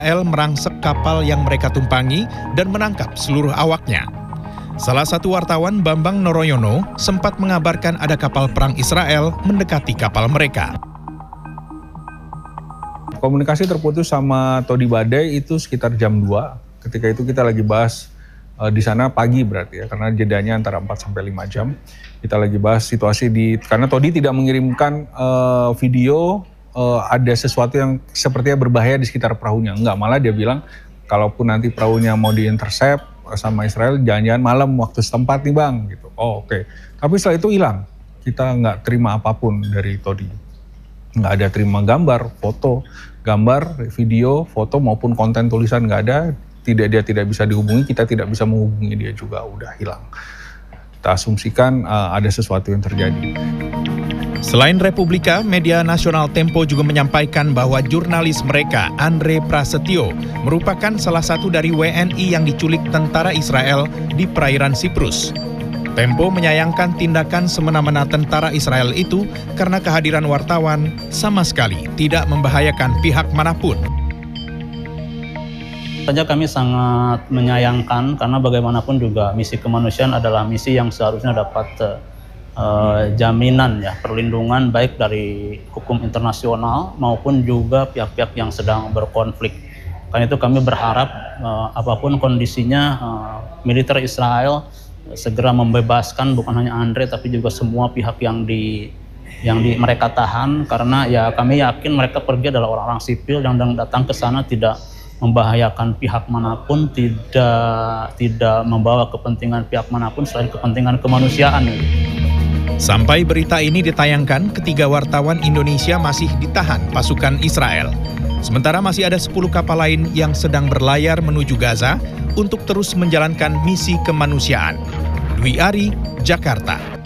Israel merangsek kapal yang mereka tumpangi dan menangkap seluruh awaknya. Salah satu wartawan, Bambang Noroyono, sempat mengabarkan ada kapal perang Israel mendekati kapal mereka. Komunikasi terputus sama Todi Badai itu sekitar jam 2. Ketika itu kita lagi bahas di sana pagi berarti ya, karena jedanya antara 4-5 jam. Kita lagi bahas situasi karena Todi tidak mengirimkan video ada sesuatu yang sepertinya berbahaya di sekitar perahunya. Enggak, malah dia bilang kalaupun nanti perahunya mau diintercept sama Israel, jangan-jangan malam waktu setempat nih bang, gitu. Oh oke. Tapi setelah itu hilang. Kita nggak terima apapun dari Todi. Nggak ada terima gambar, foto, gambar, video, foto maupun konten tulisan nggak ada. Dia tidak bisa dihubungi, kita tidak bisa menghubungi dia juga, udah hilang. Kita asumsikan ada sesuatu yang terjadi. Selain Republika, media nasional Tempo juga menyampaikan bahwa jurnalis mereka, Andre Prasetyo, merupakan salah satu dari WNI yang diculik tentara Israel di perairan Siprus. Tempo menyayangkan tindakan semena-mena tentara Israel itu karena kehadiran wartawan sama sekali tidak membahayakan pihak manapun. Saja kami sangat menyayangkan karena bagaimanapun juga misi kemanusiaan adalah misi yang seharusnya dapat jaminan ya, perlindungan baik dari hukum internasional maupun juga pihak-pihak yang sedang berkonflik. Karena itu kami berharap apapun kondisinya militer Israel segera membebaskan bukan hanya Andre tapi juga semua pihak yang mereka tahan, karena ya kami yakin mereka pergi adalah orang-orang sipil yang datang ke sana tidak membahayakan pihak manapun, tidak membawa kepentingan pihak manapun selain kepentingan kemanusiaan. Sampai berita ini ditayangkan, ketiga wartawan Indonesia masih ditahan pasukan Israel. Sementara masih ada 10 kapal lain yang sedang berlayar menuju Gaza untuk terus menjalankan misi kemanusiaan. Dwi Ari, Jakarta.